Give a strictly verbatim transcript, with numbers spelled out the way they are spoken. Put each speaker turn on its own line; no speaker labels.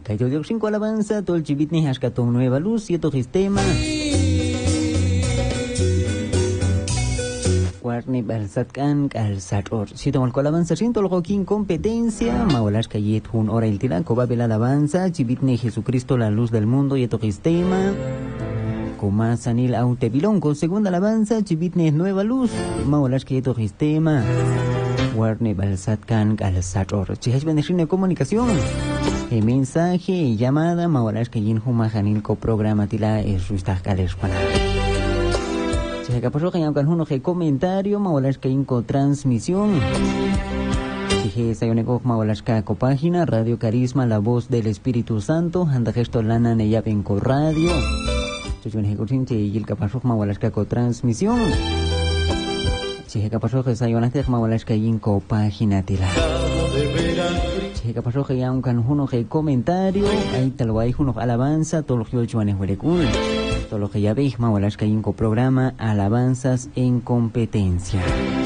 Kaito de cinco alabanza, todo el chivitni hashkaton nueva luz, y otro sistema. Warni balsatkan kalsator. Si tomo el alabanza, siento el joquín competencia. Maolash kayet hun ora el tiranco, babel alabanza, chivitni Jesucristo, la luz del mundo, y otro sistema. Kuma sanil autebilonco, segunda alabanza, chivitni nueva luz. Maolash kayet otro sistema. Warni balsatkan kalsator. Chihach bendecine comunicación. El mensaje, llamada, Maolash kayin humajanilco programa tila es ruistah kaleshwana. Si acá pasó que hay un comentario, Maolash kayin co transmisión. Si sayoneco Maolash ka co página, Radio Carisma, la voz del Espíritu Santo, anda gesto lana neyapen co radio. Chuchun kuchin che yil ka pasó Maolash ka co transmisión. Si acá pasó que sayoneco Maolash kayin co página tila. Que pasó que ya un canjuno que comentario, ahí tal vez hay unos alabanza, todo lo que yo he hecho en el todo lo que ya veis, Maolash kayin co programa, alabanzas en competencia.